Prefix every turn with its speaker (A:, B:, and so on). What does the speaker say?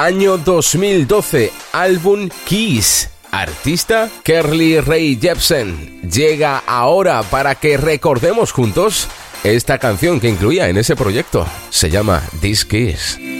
A: Año 2012, álbum Kiss. Artista Carly Rae Jepsen. Llega ahora para que recordemos juntos esta canción que incluía en ese proyecto. Se llama This Kiss.